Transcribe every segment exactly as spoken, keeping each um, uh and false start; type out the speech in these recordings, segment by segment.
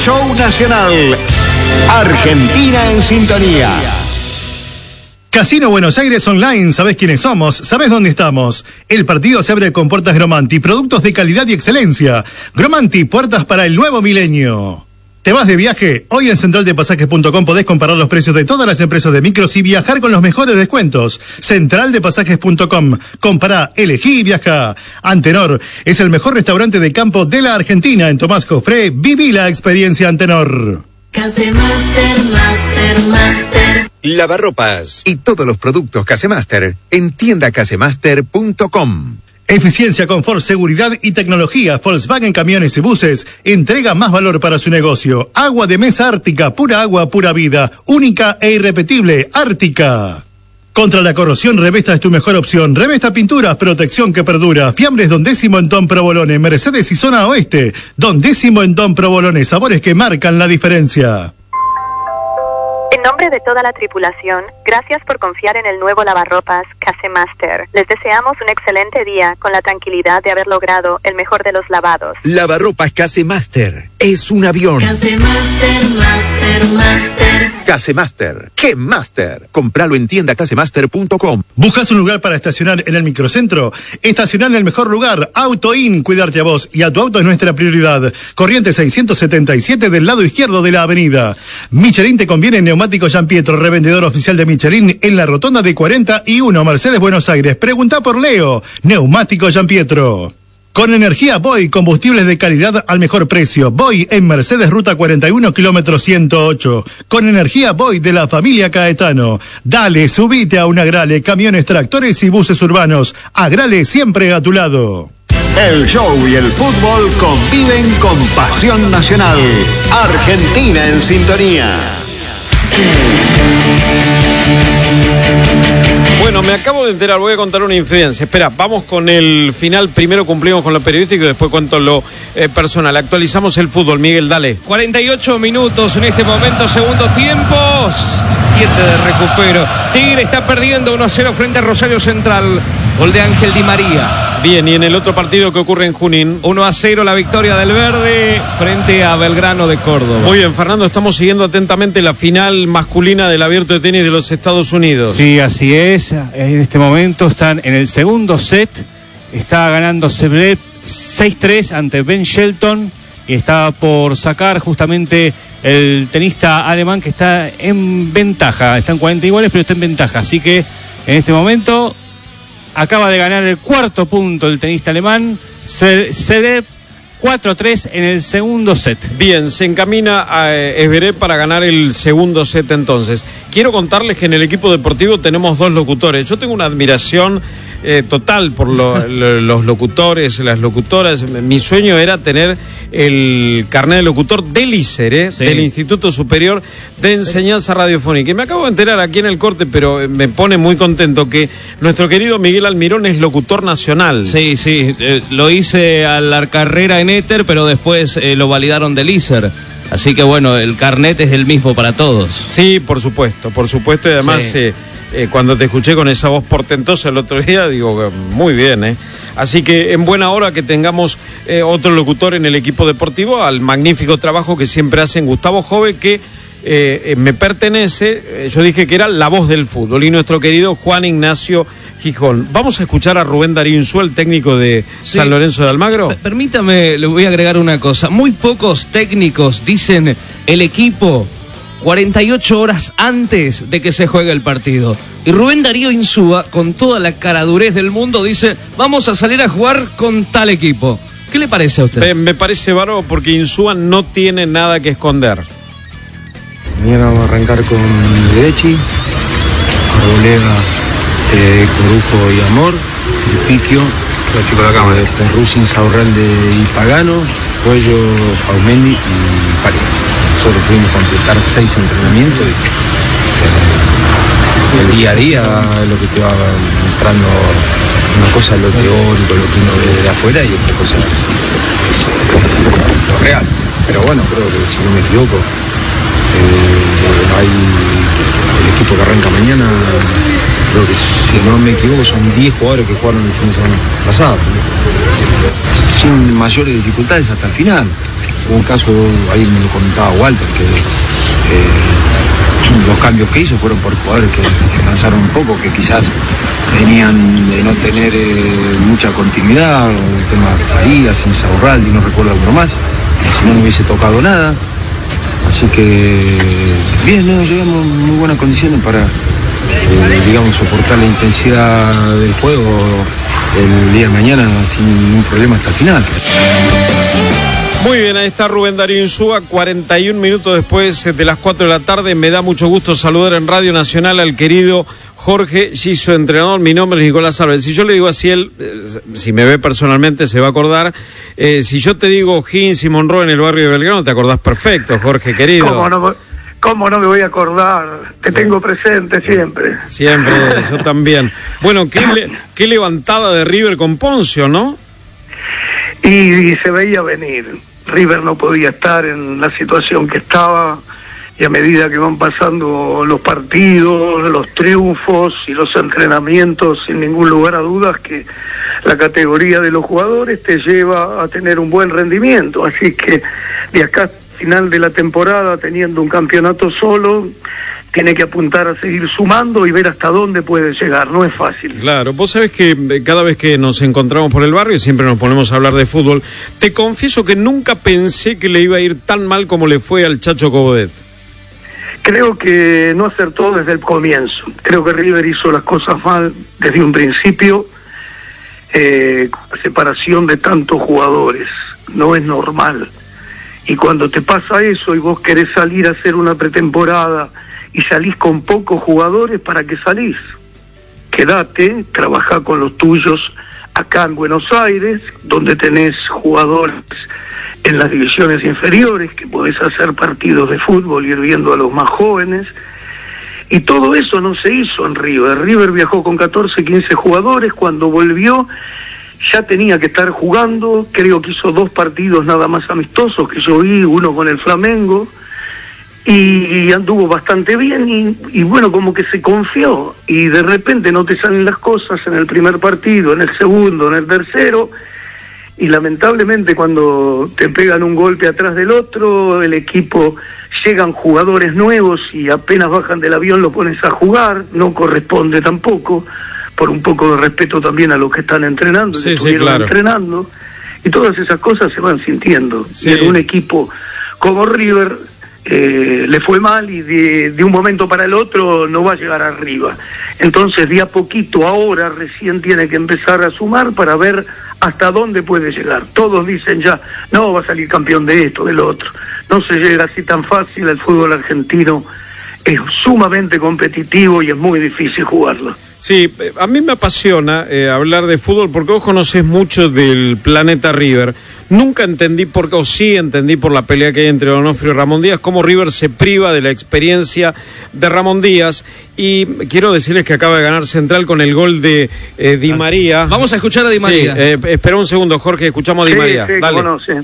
show nacional. Argentina en sintonía. Casino Buenos Aires Online, ¿sabés quiénes somos? ¿Sabés dónde estamos? El partido se abre con Puertas Gromanti, productos de calidad y excelencia. Gromanti, puertas para el nuevo milenio. ¿Te vas de viaje? Hoy en central de pasajes punto com podés comparar los precios de todas las empresas de micros y viajar con los mejores descuentos. central de pasajes punto com. Compará, elegí y viaja. Antenor es el mejor restaurante de campo de la Argentina. En Tomás Jofré, viví la experiencia Antenor. Casemaster, Master, Master. Lavarropas y todos los productos Casemaster en tienda casemaster punto com. Eficiencia, confort, seguridad y tecnología. Volkswagen Camiones y Buses entrega más valor para su negocio. Agua de mesa Ártica, pura agua, pura vida. Única e irrepetible, Ártica. Contra la corrosión, Revesta es tu mejor opción. Revesta Pinturas, protección que perdura. Fiambres Don Décimo en Don Provolone. Mercedes y Zona Oeste. Don Décimo en Don Provolone. Sabores que marcan la diferencia. En nombre de toda la tripulación, gracias por confiar en el nuevo lavarropas Casemaster. Les deseamos un excelente día con la tranquilidad de haber logrado el mejor de los lavados. Lavarropas Casemaster es un avión. Casemaster, Master, Master. Casemaster, ¡qué master! Compralo en tienda casemaster punto com. ¿Buscas un lugar para estacionar en el microcentro? Estacionar en el mejor lugar. AutoIn, cuidarte a vos y a tu auto es nuestra prioridad. Corrientes seiscientos setenta y siete del lado izquierdo de la avenida. Michelin te conviene en Neumático Gian Pietro, revendedor oficial de Michelin en la rotonda de cuarenta y uno, Mercedes, Buenos Aires. Pregunta por Leo. Neumático Gian Pietro. Con energía Boy, combustibles de calidad al mejor precio. Boy en Mercedes, ruta cuarenta y uno, kilómetro ciento ocho. Con energía Boy de la familia Caetano. Dale, subite a un Agrale, camiones, tractores y buses urbanos. Agrale siempre a tu lado. El show y el fútbol conviven con pasión nacional. Argentina en sintonía. Bueno, me acabo de enterar, voy a contar una infidencia. Espera, vamos con el final. Primero cumplimos con lo periodístico y después cuento lo eh, personal. Actualizamos el fútbol, Miguel, dale. cuarenta y ocho minutos en este momento, segundo tiempo. siete de recupero. Tigre está perdiendo uno a cero frente a Rosario Central. Gol de Ángel Di María. Bien, y en el otro partido que ocurre en Junín. uno a cero la victoria del Verde frente a Belgrano de Córdoba. Muy bien, Fernando, estamos siguiendo atentamente la final masculina del Abierto de Tenis de los Estados Unidos. Sí, así es. En este momento están en el segundo set. Está ganando Zverev seis tres ante Ben Shelton. Y está por sacar justamente el tenista alemán que está en ventaja. Están cuarenta iguales, pero está en ventaja. Así que en este momento acaba de ganar el cuarto punto el tenista alemán. Zverev cuatro a tres en el segundo set. Bien, se encamina a Zverev para ganar el segundo set entonces. Quiero contarles que en el equipo deportivo tenemos dos locutores. Yo tengo una admiración eh, total por lo, lo, los locutores, las locutoras. Mi sueño era tener el carnet de locutor del I S E R, ¿eh? Sí. Del Instituto Superior de Enseñanza Radiofónica. Y me acabo de enterar aquí en el corte, pero me pone muy contento que nuestro querido Miguel Almirón es locutor nacional. Sí, sí, eh, lo hice a la carrera en éter, pero después eh, lo validaron del I S E R. Así que bueno, el carnet es el mismo para todos. Sí, por supuesto, por supuesto. Y además, sí. eh, eh, cuando te escuché con esa voz portentosa el otro día, digo, muy bien, ¿eh? Así que en buena hora que tengamos eh, otro locutor en el equipo deportivo, al magnífico trabajo que siempre hacen Gustavo Jove, que eh, eh, me pertenece. Eh, yo dije que era la voz del fútbol, y nuestro querido Juan Ignacio Gijón. Vamos a escuchar a Rubén Darío Insúa, el técnico de sí. San Lorenzo de Almagro. Permítame, le voy a agregar una cosa. Muy pocos técnicos dicen el equipo cuarenta y ocho horas antes de que se juegue el partido. Y Rubén Darío Insúa, con toda la caradurez del mundo, dice, vamos a salir a jugar con tal equipo. ¿Qué le parece a usted? Me, me parece bárbaro porque Insúa no tiene nada que esconder. Mañana vamos a arrancar con Derechi, Arboleda, eh, Corujo y Amor, Piquio, los chicos de la cámara, Perrusin, Saurralde y Pagano, Cuello, Paumendi y Paredes. Nosotros pudimos completar seis entrenamientos y eh, el día a día es lo que te va mostrando. Una cosa es lo teórico, lo que uno ve de afuera, y otra cosa es lo real. Pero bueno, creo que si no me equivoco, eh, hay el equipo que arranca mañana, creo que si no me equivoco son diez jugadores que jugaron el fin de semana pasado, sin mayores dificultades hasta el final. hubo un caso, ahí me lo comentaba Walter, que eh, los cambios que hizo fueron por jugadores que se cansaron un poco, que quizás venían de no tener eh, mucha continuidad, el tema de Farías, Insaurralde, no recuerdo alguno más, y si no, no hubiese tocado nada. Así que, bien, ¿no? Llegamos en muy buenas condiciones para, eh, digamos, soportar la intensidad del juego el día de mañana sin ningún problema hasta el final. Muy bien, ahí está Rubén Darío Insúa, cuarenta y un minutos después de las cuatro de la tarde. Me da mucho gusto saludar en Radio Nacional al querido Jorge Giso, entrenador. Mi nombre es Nicolás Álvarez. Si yo le digo así, él, eh, si me ve personalmente, se va a acordar. Eh, si yo te digo Higgins y Monroe en el barrio de Belgrano, te acordás perfecto, Jorge, querido. ¿Cómo no, cómo no me voy a acordar? Te tengo presente siempre. Siempre, yo también. Bueno, qué, le, qué levantada de River con Poncio, ¿no? Y, y se veía venir. River no podía estar en la situación que estaba, y a medida que van pasando los partidos, los triunfos y los entrenamientos, sin ningún lugar a dudas que la categoría de los jugadores te lleva a tener un buen rendimiento. Así que de acá al final de la temporada, teniendo un campeonato solo, tiene que apuntar a seguir sumando y ver hasta dónde puede llegar. No es fácil. Claro, vos sabés que cada vez que nos encontramos por el barrio siempre nos ponemos a hablar de fútbol. Te confieso que nunca pensé que le iba a ir tan mal como le fue al Chacho Coudet. Creo que no acertó desde el comienzo. Creo que River hizo las cosas mal desde un principio. Eh, separación de tantos jugadores no es normal. Y cuando te pasa eso y vos querés salir a hacer una pretemporada y salís con pocos jugadores, ¿para qué salís? Quédate, trabajá con los tuyos acá en Buenos Aires, donde tenés jugadores en las divisiones inferiores, que podés hacer partidos de fútbol, ir viendo a los más jóvenes. Y todo eso no se hizo en River. River viajó con catorce, quince jugadores, cuando volvió ya tenía que estar jugando. Creo que hizo dos partidos nada más amistosos que yo vi, uno con el Flamengo, y anduvo bastante bien, y, y bueno, como que se confió, y de repente no te salen las cosas en el primer partido, en el segundo, en el tercero, y lamentablemente cuando te pegan un golpe atrás del otro, el equipo, llegan jugadores nuevos y apenas bajan del avión lo pones a jugar, no corresponde tampoco, por un poco de respeto también a los que están entrenando, sí, que sí, estuvieron claro. entrenando, y todas esas cosas se van sintiendo. Sí. Y en un equipo como River, Eh, le fue mal, y de, de un momento para el otro no va a llegar arriba. Entonces de a poquito ahora recién tiene que empezar a sumar para ver hasta dónde puede llegar. Todos dicen ya, no, va a salir campeón de esto, del otro. No se llega así tan fácil. El fútbol argentino es sumamente competitivo y es muy difícil jugarlo. Sí, a mí me apasiona eh, hablar de fútbol porque vos conocés mucho del planeta River. Nunca entendí por qué, o sí entendí por la pelea que hay entre Donofrio y Ramón Díaz, cómo River se priva de la experiencia de Ramón Díaz. Y quiero decirles que acaba de ganar Central con el gol de eh, Di María. Vamos a escuchar a Di María. Sí, eh, espera un segundo, Jorge, escuchamos a Di Sí, María. sí, Dale. conoce.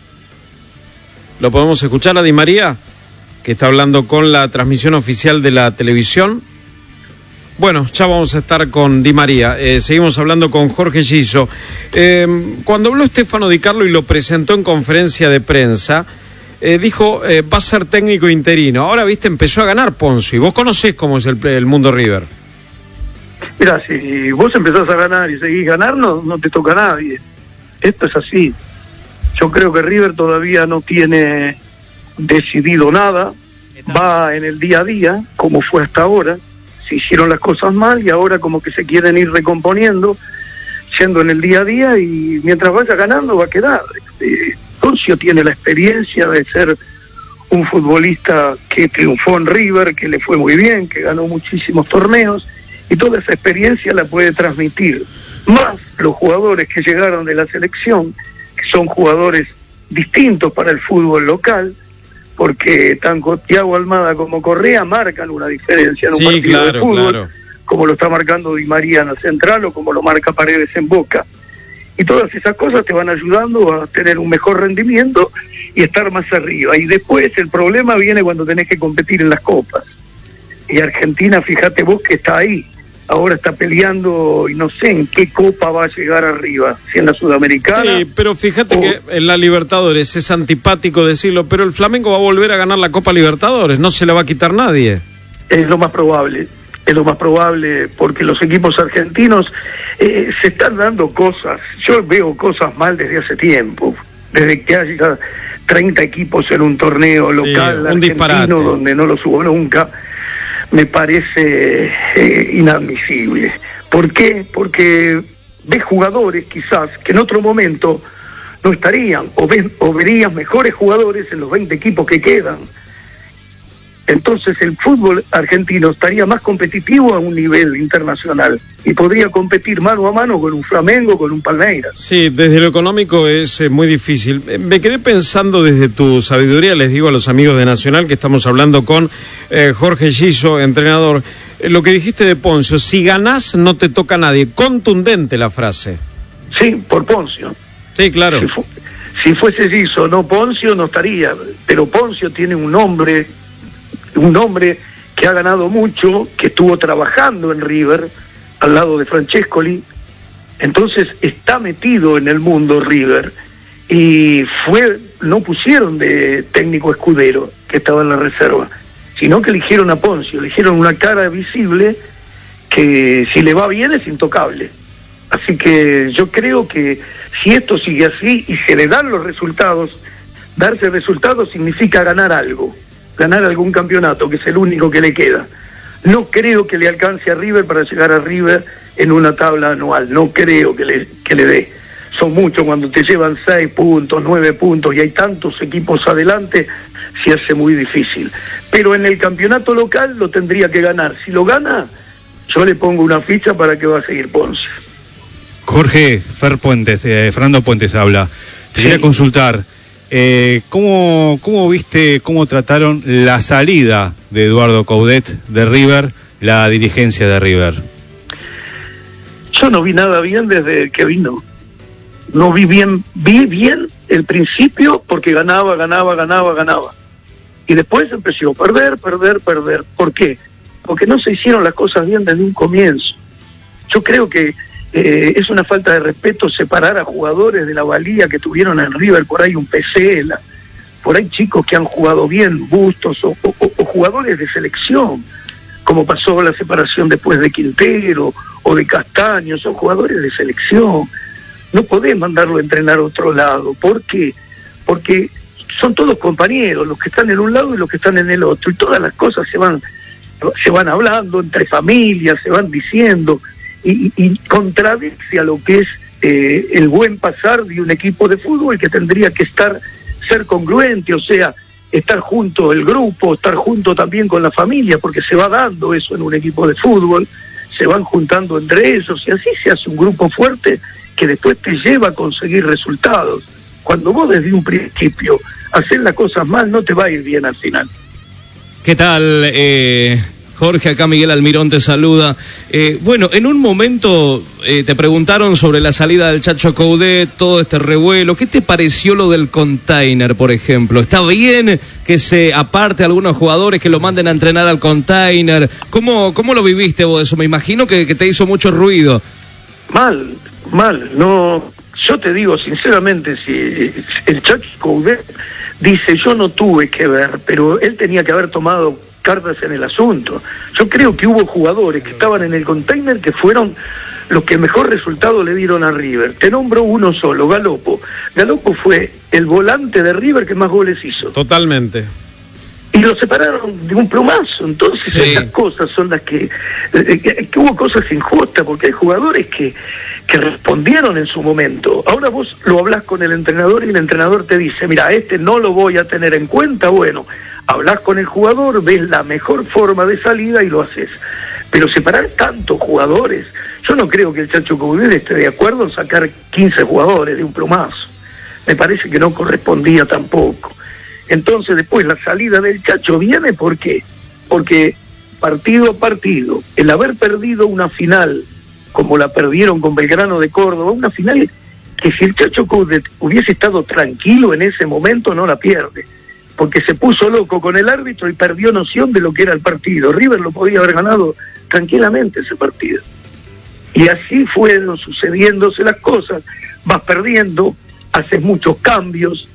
¿Lo podemos escuchar a Di María? Que está hablando con la transmisión oficial de la televisión. Bueno, ya vamos a estar con Di María. Eh, seguimos hablando con Jorge Giso. Eh, cuando habló Stefano Di Carlo y lo presentó en conferencia de prensa, eh, dijo, eh, va a ser técnico interino. Ahora, viste, empezó a ganar Poncio. Y vos conocés cómo es el, el mundo River. Mira, si vos empezás a ganar y seguís ganando, no te toca a nadie. Esto es así. Yo creo que River todavía no tiene decidido nada. Va en el día a día, como fue hasta ahora. Se hicieron las cosas mal y ahora como que se quieren ir recomponiendo, yendo en el día a día, y mientras vaya ganando va a quedar. Eh, Poncio tiene la experiencia de ser un futbolista que triunfó en River, que le fue muy bien, que ganó muchísimos torneos, y toda esa experiencia la puede transmitir. Más los jugadores que llegaron de la selección, que son jugadores distintos para el fútbol local, porque tanto Thiago Almada como Correa marcan una diferencia en un Sí, partido claro, de fútbol, claro. como lo está marcando Di María en la Central o como lo marca Paredes en Boca. Y todas esas cosas te van ayudando a tener un mejor rendimiento y estar más arriba. Y después el problema viene cuando tenés que competir en las copas. Y Argentina, fíjate vos que está ahí. ahora está peleando y no sé en qué copa va a llegar arriba, si en la Sudamericana. Sí, pero fíjate o... que en la Libertadores es antipático decirlo, pero el Flamengo va a volver a ganar la Copa Libertadores, no se la va a quitar nadie. Es lo más probable, es lo más probable, porque los equipos argentinos eh, se están dando cosas. Yo veo cosas mal desde hace tiempo, desde que haya treinta equipos en un torneo local, sí, un argentino disparate, donde no los hubo nunca. Me parece eh, inadmisible. ¿Por qué? Porque ves jugadores quizás que en otro momento no estarían, o, ves, o verías mejores jugadores en los veinte equipos que quedan. Entonces el fútbol argentino estaría más competitivo a un nivel internacional y podría competir mano a mano con un Flamengo, con un Palmeiras. Sí, desde lo económico es eh, muy difícil. Me quedé pensando desde tu sabiduría, les digo a los amigos de Nacional que estamos hablando con eh, Jorge Giso, entrenador, eh, lo que dijiste de Poncio, si ganás no te toca a nadie, contundente la frase. Sí, por Poncio. Sí, claro. Si, fu si fuese Giso, no Poncio, no estaría, pero Poncio tiene un nombre... un hombre que ha ganado mucho, que estuvo trabajando en River al lado de Francescoli, entonces está metido en el mundo River, y fue, no pusieron de técnico escudero que estaba en la reserva, sino que eligieron a Poncio, eligieron una cara visible que si le va bien es intocable. Así que yo creo que si esto sigue así y se le dan los resultados, darse resultados significa ganar algo, ganar algún campeonato, que es el único que le queda. No creo que le alcance a River para llegar a River en una tabla anual, no creo que le, que le dé. Son muchos, cuando te llevan seis puntos, nueve puntos y hay tantos equipos adelante, se hace muy difícil. Pero en el campeonato local lo tendría que ganar. Si lo gana, yo le pongo una ficha para que va a seguir Ponce. Jorge, Fer Puentes, eh, Fernando Puentes habla. Te Sí. quería consultar. Eh, ¿cómo, ¿Cómo viste, cómo trataron la salida de Eduardo Coudet de River, la dirigencia de River? Yo no vi nada bien desde que vino. No vi bien, vi bien el principio porque ganaba, ganaba, ganaba, ganaba. Y después empezó a perder, perder, perder. ¿Por qué? Porque no se hicieron las cosas bien desde un comienzo. Yo creo que Eh, es una falta de respeto separar a jugadores de la valía que tuvieron en River. Por ahí un Pesela, por ahí chicos que han jugado bien, Bustos, o, o, o jugadores de selección, como pasó la separación después de Quintero o de Castaño, son jugadores de selección. No podés mandarlo a entrenar a otro lado. ¿Por qué? Porque son todos compañeros, los que están en un lado y los que están en el otro, y todas las cosas se van, se van hablando entre familias, se van diciendo. Y, y contradice a lo que es eh, el buen pasar de un equipo de fútbol, que tendría que estar ser congruente, o sea, estar junto el grupo, estar junto también con la familia, porque se va dando eso en un equipo de fútbol, se van juntando entre ellos y así se hace un grupo fuerte que después te lleva a conseguir resultados. Cuando vos desde un principio haces las cosas mal, no te va a ir bien al final. ¿Qué tal, eh... Jorge? Acá Miguel Almirón te saluda. Eh, bueno, en un momento eh, te preguntaron sobre la salida del Chacho Coudet, todo este revuelo. ¿Qué te pareció lo del container, por ejemplo? ¿Está bien que se aparte a algunos jugadores, que lo manden a entrenar al container? ¿Cómo, cómo lo viviste vos eso? Me imagino que, que te hizo mucho ruido. Mal, mal. No, yo te digo sinceramente, si el Chacho Coudet dice yo no tuve que ver, pero él tenía que haber tomado cartas en el asunto. Yo creo que hubo jugadores que estaban en el container que fueron los que mejor resultado le dieron a River. Te nombro uno solo, Galopo. Galopo fue el volante de River que más goles hizo. Totalmente. Y lo separaron de un plumazo. Entonces, sí, esas cosas son las que, eh, que... que hubo cosas injustas, porque hay jugadores que, que respondieron en su momento. Ahora vos lo hablás con el entrenador y el entrenador te dice, mira, este no lo voy a tener en cuenta. Bueno, hablás con el jugador, ves la mejor forma de salida y lo haces. Pero separar tantos jugadores, yo no creo que el Chacho Coudet esté de acuerdo en sacar quince jugadores de un plumazo. Me parece que no correspondía tampoco. Entonces después la salida del Chacho viene, ¿por qué? Porque partido a partido, el haber perdido una final como la perdieron con Belgrano de Córdoba, una final que si el Chacho Coudet hubiese estado tranquilo en ese momento no la pierde. porque se puso loco con el árbitro y perdió noción de lo que era el partido. River lo podía haber ganado tranquilamente ese partido. Y así fueron sucediéndose las cosas, vas perdiendo, haces muchos cambios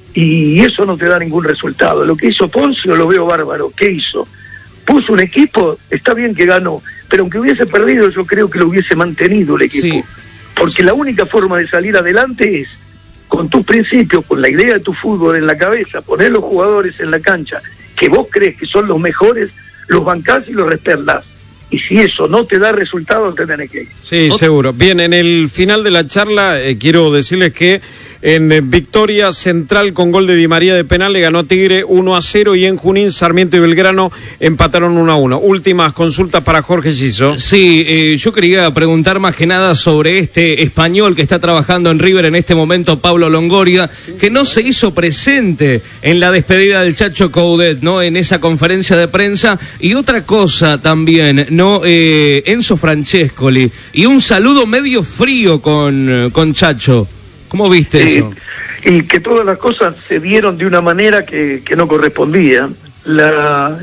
y eso no te da ningún resultado. Lo que hizo Poncio lo veo bárbaro. ¿Qué hizo? Puso un equipo, está bien que ganó, pero aunque hubiese perdido yo creo que lo hubiese mantenido el equipo. Sí. Porque la única forma de salir adelante es con tus principios, con la idea de tu fútbol en la cabeza, poner los jugadores en la cancha que vos crees que son los mejores, los bancás y los respaldás. Y si eso no te da resultados, te tenés que ir. Sí, seguro. Bien, en el final de la charla eh, quiero decirles que en eh, Victoria Central con gol de Di María de penal le ganó a Tigre uno a cero y en Junín, Sarmiento y Belgrano empataron uno a uno. Últimas consultas para Jorge Giso. Sí, eh, yo quería preguntar más que nada sobre este español que está trabajando en River en este momento, Pablo Longoria, que no se hizo presente en la despedida del Chacho Coudet, ¿no? En esa conferencia de prensa. Y otra cosa también, ¿no? Eh, Enzo Francescoli. Y un saludo medio frío con, con Chacho. ¿Cómo viste sí, eso? Y que todas las cosas se dieron de una manera que, que no correspondía. La,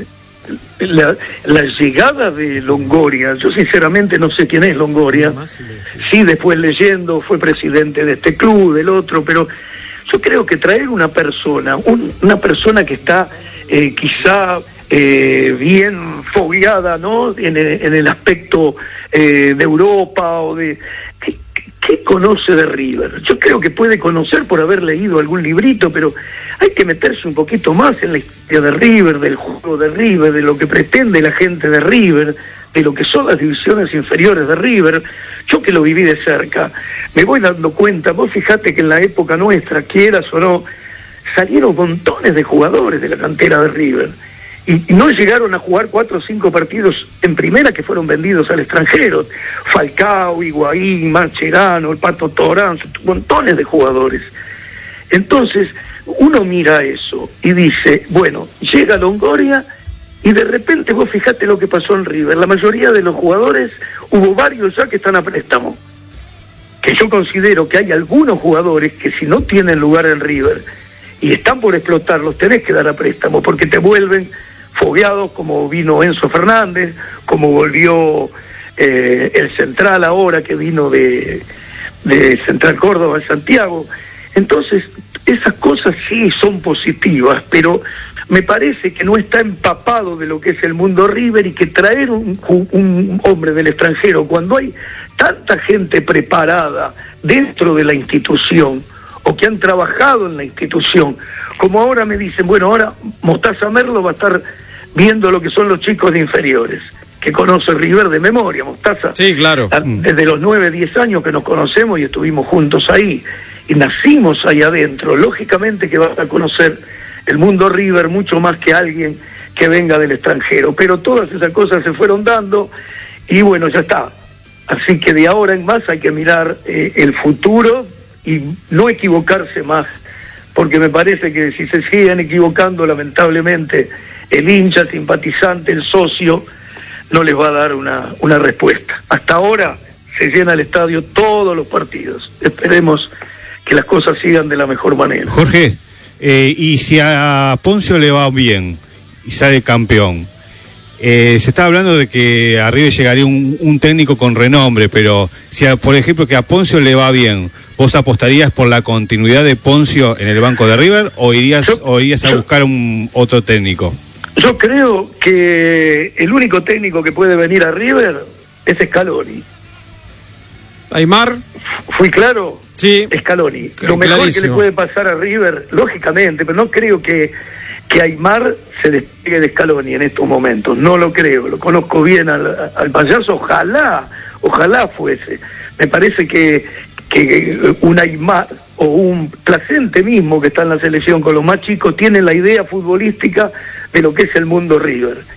la, la llegada de Longoria, yo sinceramente no sé quién es Longoria. Sí, después leyendo, fue presidente de este club, del otro, pero yo creo que traer una persona, un, una persona que está eh, quizá eh, bien fogueada, ¿no? En el, en el aspecto eh, de Europa o de... ¿Qué conoce de River? Yo creo que puede conocer por haber leído algún librito, pero hay que meterse un poquito más en la historia de River, del juego de River, de lo que pretende la gente de River, de lo que son las divisiones inferiores de River. Yo que lo viví de cerca, me voy dando cuenta, vos fijate que en la época nuestra, quieras o no, salieron montones de jugadores de la cantera de River. Y no llegaron a jugar cuatro o cinco partidos en primera que fueron vendidos al extranjero. Falcao, Higuaín, Mascherano, el Pato Torán, montones de jugadores. Entonces, uno mira eso y dice, bueno, llega Longoria y de repente vos fijate lo que pasó en River. La mayoría de los jugadores, hubo varios ya que están a préstamo. Que yo considero que hay algunos jugadores que si no tienen lugar en River y están por explotar, los tenés que dar a préstamo porque te vuelven fogueados, como vino Enzo Fernández, como volvió eh, el Central ahora que vino de, de Central Córdoba a Santiago. Entonces, esas cosas sí son positivas, pero me parece que no está empapado de lo que es el mundo River y que traer un, un hombre del extranjero cuando hay tanta gente preparada dentro de la institución o que han trabajado en la institución, como ahora me dicen, bueno, ahora Mostaza Merlo va a estar viendo lo que son los chicos de inferiores, que conoce River de memoria, Mostaza. Sí, claro. Desde los nueve, diez años que nos conocemos y estuvimos juntos ahí, y nacimos ahí adentro, lógicamente que vas a conocer el mundo River mucho más que alguien que venga del extranjero, pero todas esas cosas se fueron dando, y bueno, ya está. Así que de ahora en más hay que mirar eh, el futuro y no equivocarse más, porque me parece que si se siguen equivocando, lamentablemente, el hincha, el simpatizante, el socio, no les va a dar una, una respuesta. Hasta ahora se llena el estadio todos los partidos. Esperemos que las cosas sigan de la mejor manera. Jorge, eh, y si a Poncio le va bien y sale campeón, eh, se está hablando de que a River llegaría un, un técnico con renombre, pero si a, por ejemplo que a Poncio le va bien, ¿vos apostarías por la continuidad de Poncio en el banco de River o irías, yo, o irías a yo, buscar un otro técnico? Yo creo que el único técnico que puede venir a River es Scaloni. ¿Aymar? ¿Fui claro? Sí. Scaloni. Lo mejor clarísimo. Que le puede pasar a River, lógicamente, pero no creo que, que Aymar se despegue de Scaloni en estos momentos. No lo creo. Lo conozco bien al, al payaso. Ojalá, ojalá fuese. Me parece que, que un Aymar o un Placente mismo que está en la selección con los más chicos tiene la idea futbolística de lo que es el mundo River.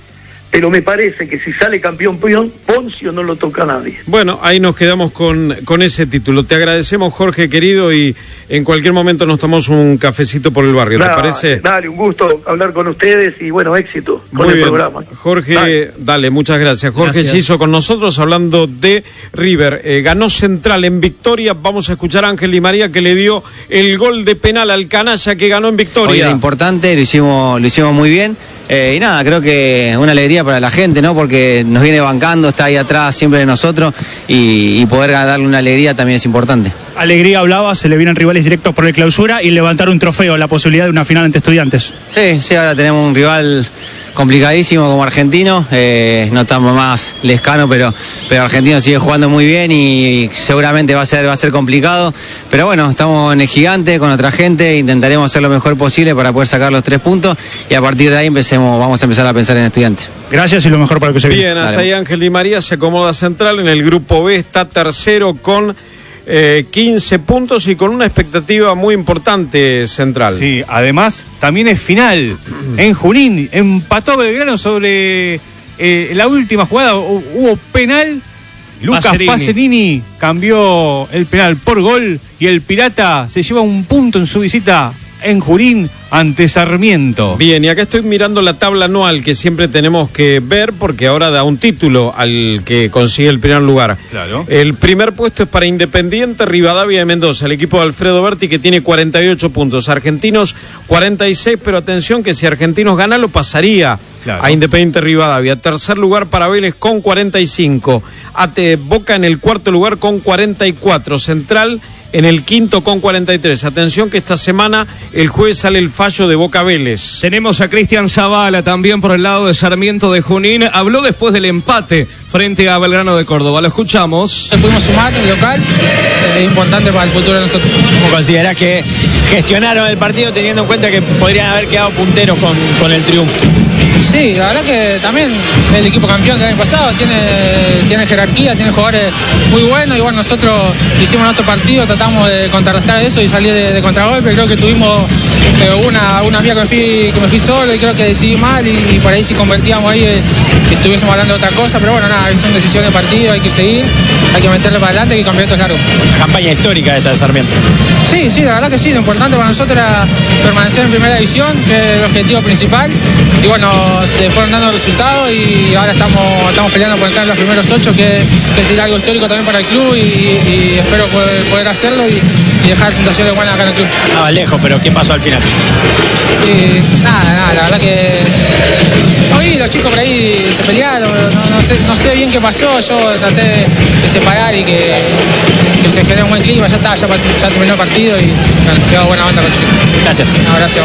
pero me parece que si sale campeón Poncio no lo toca a nadie. Bueno, ahí nos quedamos con, con ese título. Te agradecemos, Jorge, querido, y en cualquier momento nos tomamos un cafecito por el barrio, ¿te Dale, parece? Dale, un gusto hablar con ustedes y bueno, éxito con Muy el bien. programa. Jorge, Dale. dale, muchas gracias. Jorge Gracias. Giso con nosotros hablando de River. Eh, ganó Central en Victoria. Vamos a escuchar a Ángel Di María, que le dio el gol de penal al canalla que ganó en Victoria. Hoy era importante, lo hicimos, lo hicimos muy bien. Eh, y nada, creo que una alegría para la gente, ¿no? Porque nos viene bancando, está ahí atrás siempre de nosotros y, y poder darle una alegría también es importante. Alegría hablaba, se le vienen rivales directos por el Clausura y levantar un trofeo, la posibilidad de una final ante Estudiantes. Sí, sí, ahora tenemos un rival complicadísimo como Argentino, eh, no estamos más Lescano, pero, pero Argentino sigue jugando muy bien y seguramente va a ser, va a ser complicado, pero bueno, estamos en el Gigante con otra gente, intentaremos hacer lo mejor posible para poder sacar los tres puntos y a partir de ahí empecemos, vamos a empezar a pensar en Estudiantes. Gracias y lo mejor para el que se viene. Bien, hasta Dale. ahí Ángel Di María se acomoda Central. En el grupo B está tercero con eh, quince puntos y con una expectativa muy importante Central. Sí, además también es final en Junín, empató Belgrano sobre eh, la última jugada, hu- hubo penal, Lucas Pacerini. Pacerini cambió el penal por gol y el Pirata se lleva un punto en su visita en Junín ante Sarmiento. Bien, y acá estoy mirando la tabla anual que siempre tenemos que ver porque ahora da un título al que consigue el primer lugar. Claro. El primer puesto es para Independiente Rivadavia de Mendoza, el equipo de Alfredo Berti, que tiene cuarenta y ocho puntos, Argentinos cuarenta y seis, pero atención que si Argentinos gana lo pasaría Claro. a Independiente Rivadavia. Tercer lugar para Vélez con cuarenta y cinco, Ate Boca en el cuarto lugar con cuarenta y cuatro, Central en el quinto con cuarenta y tres. Atención que esta semana, el jueves, sale el fallo de Boca Vélez. Tenemos a Cristian Zavala también por el lado de Sarmiento de Junín. Habló después del empate frente a Belgrano de Córdoba. Lo escuchamos. Pudimos sumar el local, es importante para el futuro de nosotros. ¿Cómo considerás que gestionaron el partido teniendo en cuenta que podrían haber quedado punteros con, con el triunfo? Sí, la verdad que también el equipo campeón del año pasado tiene, tiene jerarquía, tiene jugadores muy buenos. Igual nosotros hicimos nuestro partido, tratamos de contrarrestar eso y salir de, de contragolpe. Creo que tuvimos eh, una, una vía que me, fui, que me fui solo y creo que decidí mal y, y por ahí si convertíamos ahí eh, estuviésemos hablando de otra cosa. Pero bueno, nada, son decisiones de partido, hay que seguir, hay que meterle para adelante y el campeonato es largo. Una campaña histórica esta de Sarmiento. Sí, sí, la verdad que sí, lo importante para nosotros era permanecer en primera división, que es el objetivo principal. Y bueno, se fueron dando resultados y ahora estamos, estamos peleando por entrar en los primeros ocho, que, que sería algo histórico también para el club y, y espero poder, poder hacerlo y, y dejar sensaciones buenas acá en el club. Estaba lejos, pero ¿qué pasó al final? Y nada, nada, la verdad que hoy los chicos por ahí se pelearon, no, no, sé, no sé bien qué pasó, yo traté de separar y que, que se genere un buen clima, ya está, ya, ya terminó el partido y bueno, quedó buena onda con chicos. Gracias. No, gracias.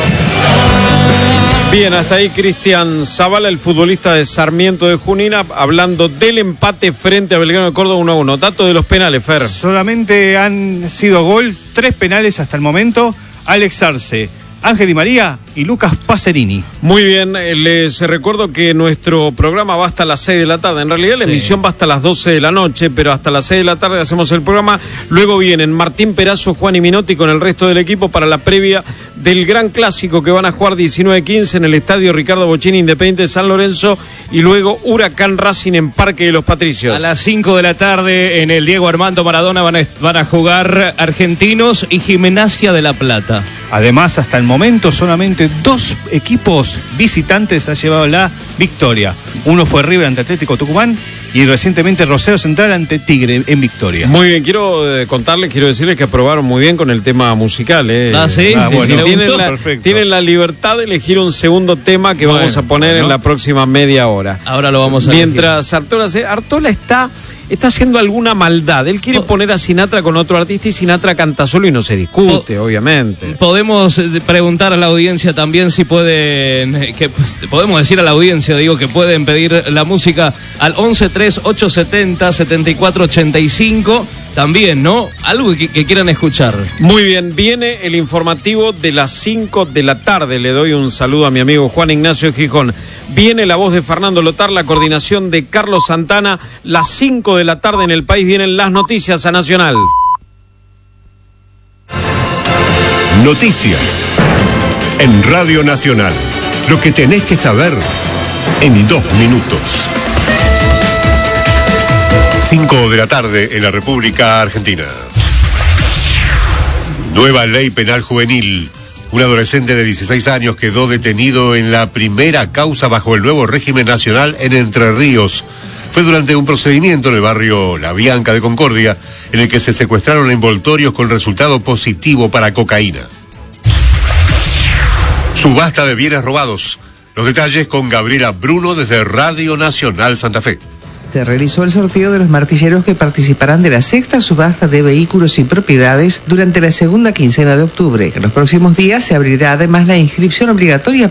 Bien, hasta ahí Cristian Zavala, el futbolista de Sarmiento de Junín, hablando del empate frente a Belgrano de Córdoba uno a uno. Dato de los penales, Fer. Solamente han sido gol tres penales hasta el momento. Alex Arce, Ángel Di María y Lucas Pacerini. Muy bien, eh, les recuerdo que nuestro programa va hasta las seis de la tarde. En realidad la Sí. emisión va hasta las doce de la noche, pero hasta las seis de la tarde hacemos el programa. Luego vienen Martín Perazo, Juan y Minotti con el resto del equipo para la previa del gran clásico que van a jugar diecinueve quince en el estadio Ricardo Bocchini, Independiente de San Lorenzo, y luego Huracán Racing en Parque de los Patricios. A las cinco de la tarde en el Diego Armando Maradona van a, van a jugar Argentinos y Gimnasia de La Plata. Además, hasta el momento solamente dos equipos visitantes han llevado la victoria. Uno fue River ante Atlético Tucumán y recientemente Rosario Central ante Tigre en Victoria. Muy bien, quiero eh, contarles, quiero decirles que aprobaron muy bien con el tema musical. Eh. Ah, sí, Ah, sí, bueno. sí, le tienen, gustó. la, Perfecto. tienen la libertad de elegir un segundo tema que Bueno, vamos a poner bueno. en la próxima media hora. Ahora lo vamos a Mientras Artola, se- Artola está, está haciendo alguna maldad. Él quiere Po- poner a Sinatra con otro artista y Sinatra canta solo y no se discute, obviamente. Podemos eh, preguntar a la audiencia también si pueden, eh, que pues, podemos decir a la audiencia, digo, que pueden pedir la música al once tres ocho setenta setenta y cuatro ochenta y cinco. También, ¿no? Algo que, que quieran escuchar. Muy bien, viene el informativo de las cinco de la tarde. Le doy un saludo a mi amigo Juan Ignacio Gijón. Viene la voz de Fernando Lotar, la coordinación de Carlos Santana. Las cinco de la tarde en el país vienen las noticias a Nacional. Noticias en Radio Nacional. Lo que tenés que saber en dos minutos. cinco de la tarde en la República Argentina. Nueva ley penal juvenil. Un adolescente de dieciséis años quedó detenido en la primera causa bajo el nuevo régimen nacional en Entre Ríos. Fue durante un procedimiento en el barrio La Bianca de Concordia, en el que se secuestraron envoltorios con resultado positivo para cocaína. Subasta de bienes robados. Los detalles con Gabriela Bruno desde Radio Nacional Santa Fe. Se realizó el sorteo de los martilleros que participarán de la sexta subasta de vehículos y propiedades durante la segunda quincena de octubre. En los próximos días se abrirá además la inscripción obligatoria